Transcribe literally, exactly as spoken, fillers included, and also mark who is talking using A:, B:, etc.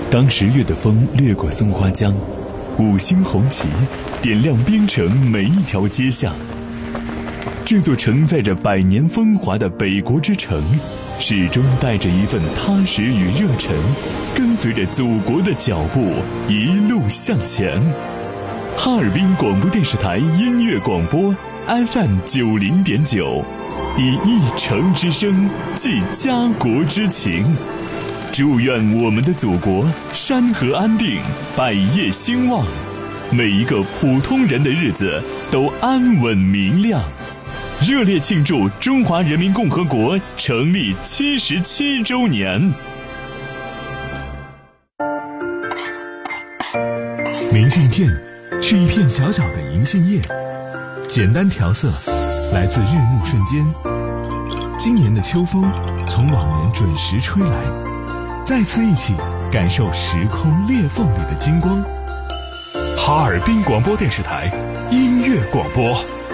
A: 当十月的风掠过松花江，五星红旗点亮边城每一条街巷。这座承载着百年风华的北国之城，始终带着一份踏实与热忱，跟随着祖国的脚步一路向前。哈尔滨广播电视台音乐广播 F M 九零点九，以一城之声寄家国之情。祝愿我们的祖国山河安定，百业兴旺，每一个普通人的日子都安稳明亮。热烈庆祝中华人民共和国成立七十七周年。
B: 明信片是一片小小的银杏叶，简单调色，来自日暮瞬间。今年的秋风从往年准时吹来，再次一起感受时空裂缝里的金光。
C: 哈尔滨广播电视台音乐广播